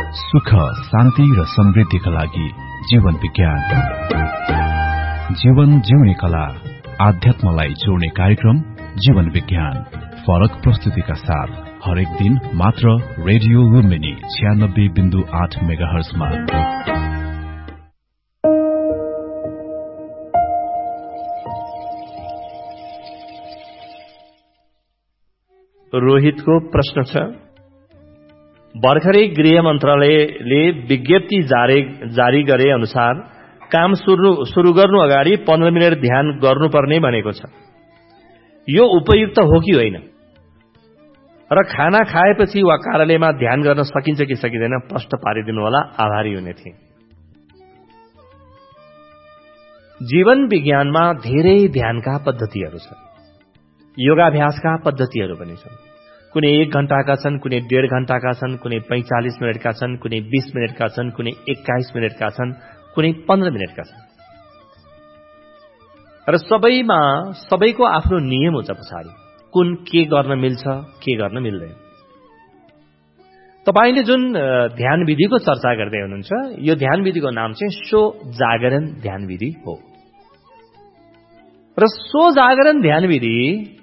सुख, शान्ति र समृद्धिका लागि जीवन विज्ञान। जीवन जिउने कला, आध्यात्मलाई जोड्ने कार्यक्रम जीवन विज्ञान। फरक प्रस्तुतिका साथ हरेक दिन मात्र रेडियो लुम्बिनी 96.8 मेगाहर्जमा। रोहितको प्रश्न छ, भर्खरै गृह मन्त्रालयले विज्ञप्ति जारी गरे अनुसार काम सुरु गर्नु अगाडि 15 मिनट ध्यान गर्नुपर्ने भनेको छ। यो उपयुक्त हो कि होइन? र खाना खाएपछि वा कार्यालयमा ध्यान गर्न सकिन्छ कि सकिँदैन, प्रश्न पारिदिनु होला, आभारी हुने थिए। जीवन विज्ञानमा धेरै ध्यानका पद्धतिहरू छन्, योगाभ्यासका पद्धतिहरू पनि छन्। कुनै 1 घण्टाका छन्, कुनै 1.5 घण्टाका छन्, कुनै 45 मिनटका छन्, कुनै 20 मिनटका छन्, कुनै 21 मिनटका छन्, कुनै 15 मिनटका छन्। र सबैको आफ्नो नियम हुन्छ पछाडि, कुन के गर्न मिल्छ, के गर्न मिल्दैन। तपाईले जुन ध्यान विधिको चर्चा गर्दै हुनुहुन्छ, यो ध्यान विधिको नाम चाहिँ सो जागरण ध्यान विधि हो। र सो जागरण ध्यान विधि